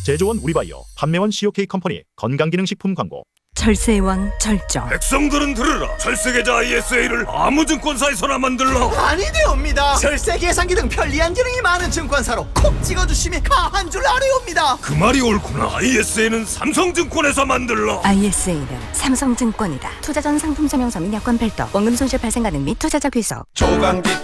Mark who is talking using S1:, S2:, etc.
S1: 제조원 우리바이오, 판매원 COK 컴퍼니 건강기능식품 광고.
S2: 절세의 왕 절정.
S3: 백성들은 들으라. 절세계좌 ISA를 아무 증권사에서나 만들라.
S4: 아니되옵니다. 절세 계산기 등 편리한 기능이 많은 증권사로 콕 찍어주시면 가한 줄 아뢰옵니다.
S3: 그 말이 옳구나. ISA는 삼성증권에서 만들라.
S2: ISA는 삼성증권이다. 투자 전 상품 설명서 및 여건 별도. 원금 손실 발생 가능 및 투자자 귀속.
S5: 조강기